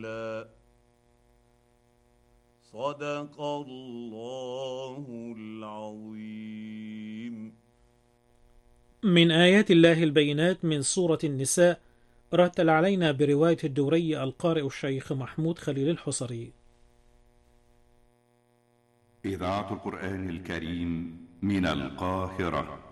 صدق الله العظيم. من آيات الله البينات من سورة النساء. رتل علينا برواية الدوري القارئ الشيخ محمود خليل الحصري. إذاعة القرآن الكريم من القاهرة.